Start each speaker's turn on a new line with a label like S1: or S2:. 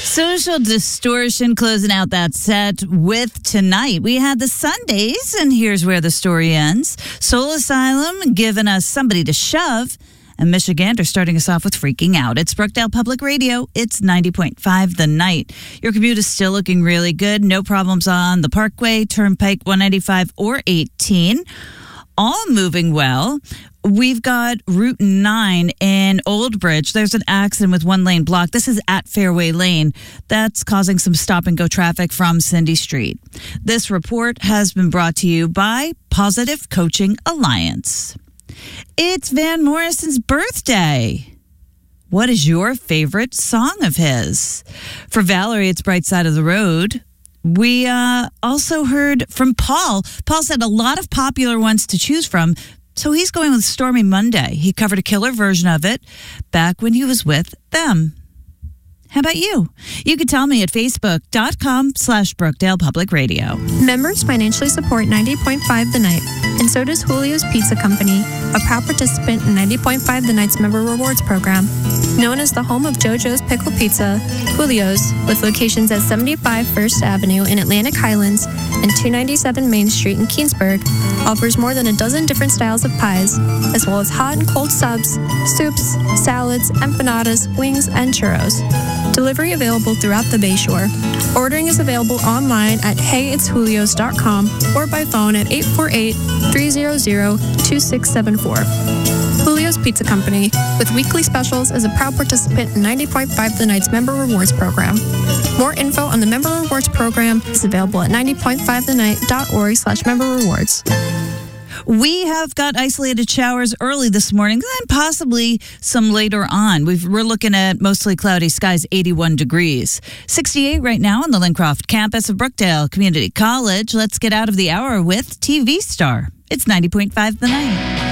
S1: Social Distortion closing out that set with Tonight. We had the Sundays, and here's where the story ends. Soul Asylum giving us Somebody to Shove, and Michigander starting us off with Freaking Out. It's Brookdale Public Radio. It's 90.5 The Night. Your commute is still looking really good. No problems on the Parkway, Turnpike, 195 or 18. All moving well. We've got Route 9 in Old Bridge. There's an accident with one lane blocked. This is at Fairway Lane. That's causing some stop-and-go traffic from Cindy Street. This report has been brought to you by Positive Coaching Alliance. It's Van Morrison's birthday. What is your favorite song of his? For Valerie, it's Bright Side of the Road. We also heard from Paul. Paul said a lot of popular ones to choose from, so he's going with Stormy Monday. He covered a killer version of it back when he was with them. How about you? You could tell me at facebook.com/Brookdale Public Radio.
S2: Members financially support 90.5 The Night, and so does Julio's Pizza Company, a proud participant in 90.5 The Night's Member Rewards Program. Known as the home of JoJo's Pickle Pizza, Julio's, with locations at 75 First Avenue in Atlantic Highlands and 297 Main Street in Keensburg, offers more than a dozen different styles of pies, as well as hot and cold subs, soups, salads, empanadas, wings, and churros. Delivery available throughout the Bayshore. Ordering is available online at heyitsjulios.com or by phone at 848-300-2674. Julio's Pizza Company, with weekly specials, is a proud participant in 90.5 The Night's Member Rewards Program. More info on the Member Rewards Program is available at 90.5thennight.org/member rewards.
S1: We have got isolated showers early this morning and possibly some later on. We're looking at mostly cloudy skies, 81 degrees. 68 right now on the Lincroft campus of Brookdale Community College. Let's get out of the hour with TV Star. It's 90.5 The Night.